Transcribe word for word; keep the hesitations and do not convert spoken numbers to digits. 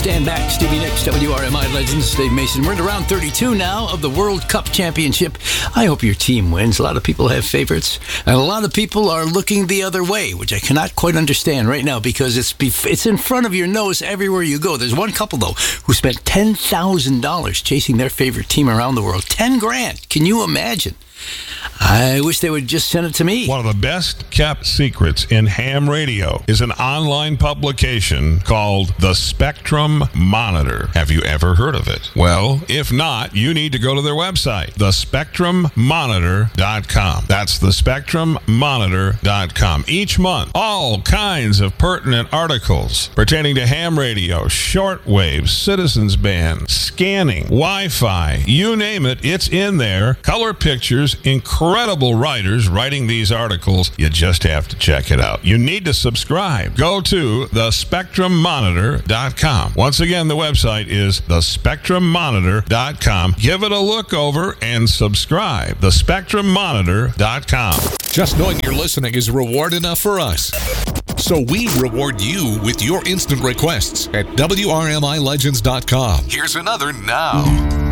Stand back. Stevie Nicks, W R M I Legends, Dave Mason. We're at round thirty-two now of the World Cup Championship. I hope your team wins. A lot of people have favorites, and a lot of people are looking the other way, which I cannot quite understand right now because it's bef- it's in front of your nose everywhere you go. There's one couple, though, who spent ten thousand dollars chasing their favorite team around the world. ten grand. Can you imagine? I wish they would just send it to me. One of the best kept secrets in ham radio is an online publication called The Spectrum Monitor. Have you ever heard of it? Well, if not, you need to go to their website, the spectrum monitor dot com. That's the spectrum monitor dot com. Each month, all kinds of pertinent articles pertaining to ham radio, shortwave, citizens band, scanning, Wi-Fi, you name it, it's in there. Color pictures, incredible writers writing these articles. You just have to check it out. You need to subscribe. Go to the spectrum monitor dot com. Once again, the website is the spectrum monitor dot com. Give it a look over and subscribe. the spectrum monitor dot com. Just knowing you're listening is reward enough for us. So we reward you with your instant requests at W R M I Legends dot com. Here's another now.